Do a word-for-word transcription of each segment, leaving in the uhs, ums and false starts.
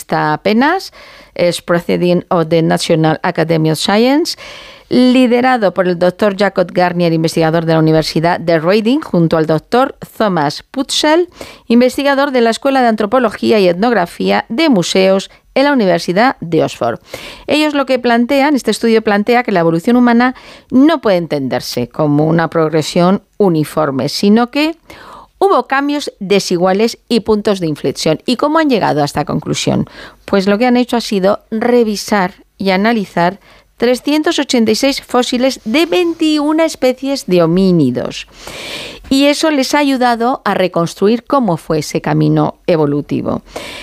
vista apenas. Es Proceeding of the National Academy of Science, liderado por el doctor Jacob Garnier, investigador de la Universidad de Reading, junto al doctor Thomas Putschel, investigador de la Escuela de Antropología y Etnografía de Museos en la Universidad de Oxford. Ellos lo que plantean, este estudio plantea que la evolución humana no puede entenderse como una progresión uniforme, sino que hubo cambios desiguales y puntos de inflexión. ¿Y cómo han llegado a esta conclusión? Pues lo que han hecho ha sido revisar y analizar trescientos ochenta y seis fósiles de veintiuna especies de homínidos. Y eso les ha ayudado a reconstruir cómo fue ese camino evolutivo.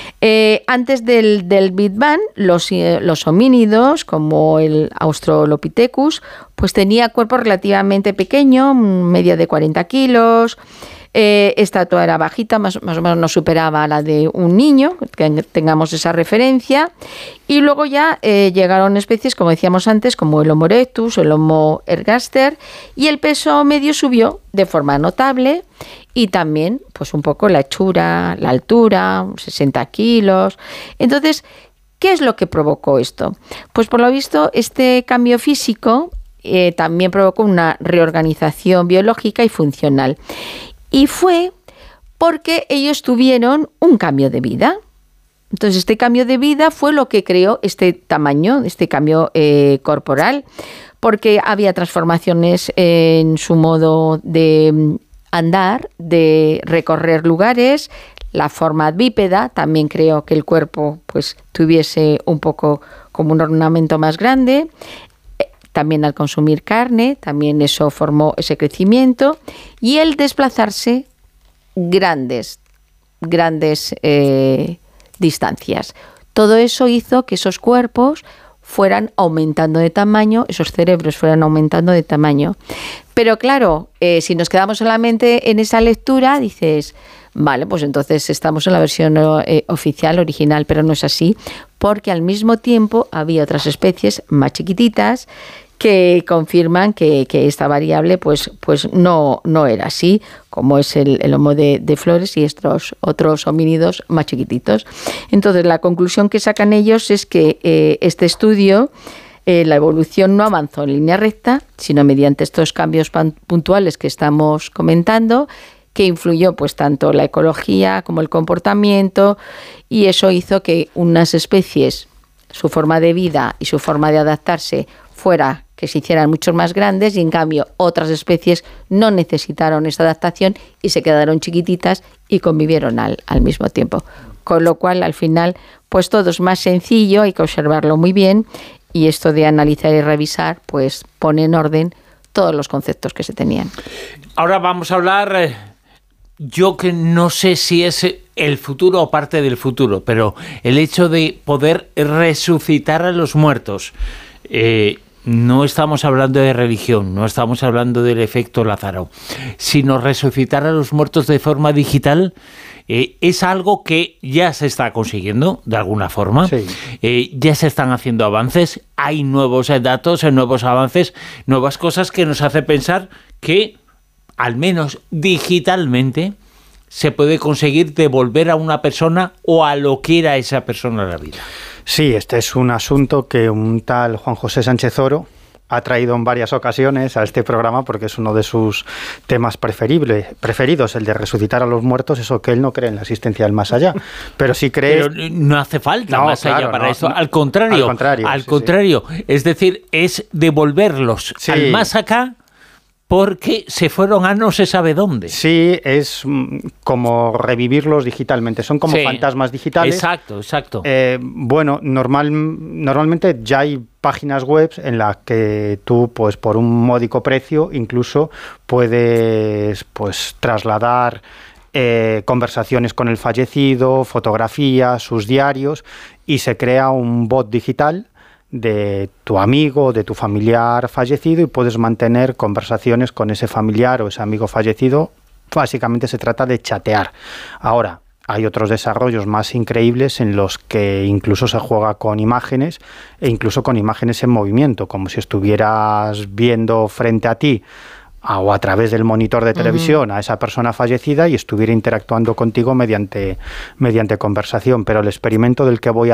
Eh, antes del, del Big Bang, los, eh, los homínidos, como el Australopithecus, pues tenía cuerpo relativamente pequeño, medio de cuarenta kilos. Eh, estatua era bajita, más, más o menos no superaba la de un niño, que tengamos esa referencia. Y luego ya eh, llegaron especies, como decíamos antes, como el Homo erectus, el Homo ergaster, y el peso medio subió de forma notable, y también pues un poco la hechura, la altura, sesenta kilos. Entonces, ¿qué es lo que provocó esto? Pues por lo visto, este cambio físico eh, también provocó una reorganización biológica y funcional. Y fue porque ellos tuvieron un cambio de vida. Entonces, este cambio de vida fue lo que creó este tamaño, este cambio eh, corporal, porque había transformaciones en su modo de andar, de recorrer lugares, la forma bípeda, también creó que el cuerpo pues tuviese un poco como un ornamento más grande. También al consumir carne, también eso formó ese crecimiento, y el desplazarse grandes, grandes eh, distancias. Todo eso hizo que esos cuerpos fueran aumentando de tamaño, esos cerebros fueran aumentando de tamaño. Pero claro, eh, si nos quedamos solamente en esa lectura, dices, vale, pues entonces estamos en la versión eh, oficial, original, pero no es así, porque al mismo tiempo había otras especies más chiquititas que confirman que, que esta variable pues, pues no, no era así, como es el, el Homo de, de Flores y estos otros homínidos más chiquititos. Entonces, la conclusión que sacan ellos es que eh, este estudio, eh, la evolución no avanzó en línea recta, sino mediante estos cambios pan, puntuales que estamos comentando, que influyó pues tanto la ecología como el comportamiento, y eso hizo que unas especies, su forma de vida y su forma de adaptarse fuera que se hicieran mucho más grandes, y en cambio otras especies no necesitaron esta adaptación y se quedaron chiquititas y convivieron al, al mismo tiempo. Con lo cual, al final, pues todo es más sencillo, hay que observarlo muy bien, y esto de analizar y revisar, pues pone en orden todos los conceptos que se tenían. Ahora vamos a hablar, eh, yo que no sé si es el futuro o parte del futuro, pero el hecho de poder resucitar a los muertos. Eh, no estamos hablando de religión, no estamos hablando del efecto Lázaro, sino resucitar a los muertos de forma digital. Eh, es algo que ya se está consiguiendo de alguna forma. Sí. Eh, ya se están haciendo avances, hay nuevos datos, hay nuevos avances, nuevas cosas que nos hace pensar que al menos digitalmente se puede conseguir devolver a una persona o a lo que era esa persona la vida. Sí, este es un asunto que un tal Juan José Sánchez Oro ha traído en varias ocasiones a este programa, porque es uno de sus temas preferibles, preferidos, el de resucitar a los muertos. Eso que él no cree en la existencia del más allá, pero sí cree... Pero no hace falta no, más claro, allá para no, eso, al contrario, al contrario, al sí, contrario. Sí. Es decir, es devolverlos sí. al más acá, porque se fueron a no se sabe dónde. Sí, es como revivirlos digitalmente. Son como sí, fantasmas digitales. Exacto, exacto. Eh, bueno, normal, normalmente ya hay páginas web en las que tú, pues por un módico precio, incluso puedes pues trasladar eh, conversaciones con el fallecido, fotografías, sus diarios, y se crea un bot digital de tu amigo, de tu familiar fallecido, y puedes mantener conversaciones con ese familiar o ese amigo fallecido. Básicamente se trata de chatear. Ahora, hay otros desarrollos más increíbles en los que incluso se juega con imágenes, e incluso con imágenes en movimiento, como si estuvieras viendo frente a ti a, o a través del monitor de televisión uh-huh. a esa persona fallecida y estuviera interactuando contigo mediante, mediante conversación. Pero el experimento del que voy a